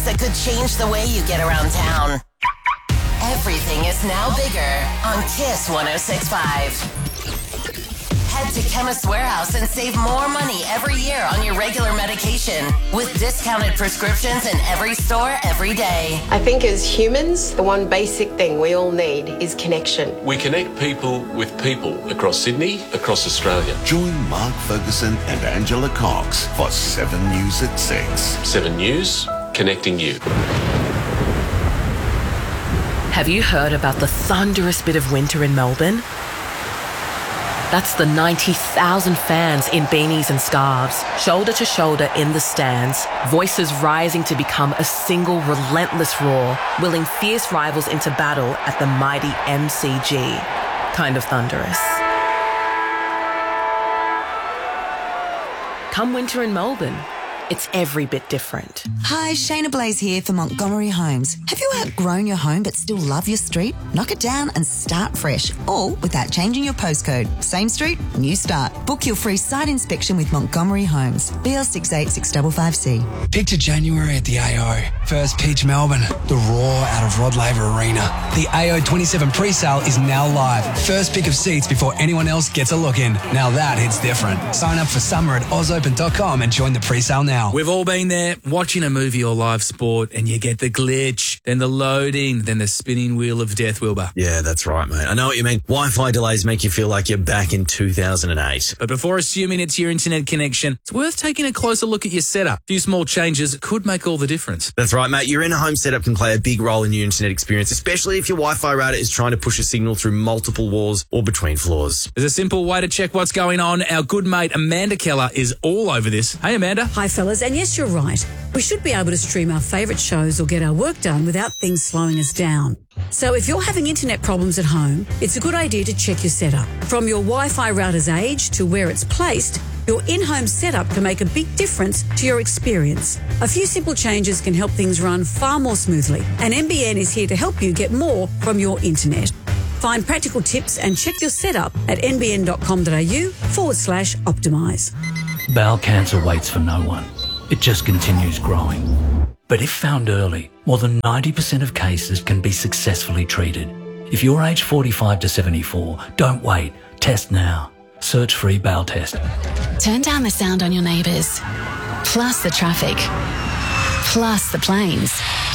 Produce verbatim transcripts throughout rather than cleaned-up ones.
that could change the way you get around town. Everything is now bigger on Kiss one oh six point five. Head to Chemist Warehouse and save more money every year on your regular medication with discounted prescriptions in every store every day. I think as humans, the one basic thing we all need is connection. We connect people with people across Sydney, across Australia. Join Mark Ferguson and Angela Cox for seven News at six. seven News, connecting you. Have you heard about the thunderous bit of winter in Melbourne? That's the ninety thousand fans in beanies and scarves, shoulder to shoulder in the stands, voices rising to become a single relentless roar, willing fierce rivals into battle at the mighty M C G. Kind of thunderous. Come winter in Melbourne, it's every bit different. Hi, Shayna Blaze here for Montgomery Homes. Have you outgrown your home but still love your street? Knock it down and start fresh, all without changing your postcode. Same street, new start. Book your free site inspection with Montgomery Homes. B L six eight six five five C. Picture January at the A O. First pitch Melbourne. The roar out of Rod Laver Arena. The A O twenty-seven pre-sale is now live. First pick of seats before anyone else gets a look in. Now that hits different. Sign up for summer at oz open dot com and join the pre-sale now. We've all been there, watching a movie or live sport, and you get the glitch, then the loading, then the spinning wheel of death, Wilbur. Yeah, that's right, mate. I know what you mean. Wi-Fi delays make you feel like you're back in two thousand eight. But before assuming it's your internet connection, it's worth taking a closer look at your setup. A few small changes could make all the difference. That's right, mate. Your in-home setup can play a big role in your internet experience, especially if your Wi-Fi router is trying to push a signal through multiple walls or between floors. There's a simple way to check what's going on. Our good mate Amanda Keller is all over this. Hey, Amanda. Hi, fellas. And yes, you're right. We should be able to stream our favourite shows or get our work done without things slowing us down. So if you're having internet problems at home, it's a good idea to check your setup. From your Wi-Fi router's age to where it's placed, your in-home setup can make a big difference to your experience. A few simple changes can help things run far more smoothly, and N B N is here to help you get more from your internet. Find practical tips and check your setup at nbn.com.au forward slash optimise. Bowel cancer waits for no one. It just continues growing. But if found early, more than ninety percent of cases can be successfully treated. If you're age forty-five to seventy-four, don't wait. Test now. Search free bowel test. Turn down the sound on your neighbours. Plus the traffic. Plus the planes.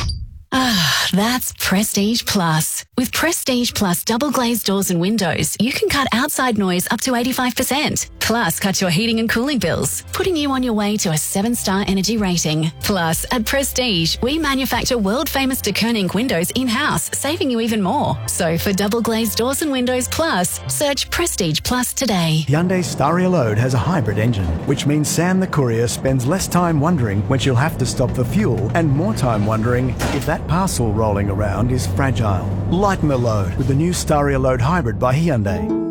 Ah, that's Prestige Plus. With Prestige Plus double glazed doors and windows, you can cut outside noise up to eighty-five percent. Plus, cut your heating and cooling bills, putting you on your way to a seven-star energy rating. Plus, at Prestige, we manufacture world-famous de Koning windows in-house, saving you even more. So, for double glazed doors and windows plus, search Prestige Plus today. Hyundai Staria Load has a hybrid engine, which means Sam the courier spends less time wondering when she'll have to stop for fuel and more time wondering if that parcel rolling around is fragile. Lighten the load with the new Staria Load Hybrid by Hyundai.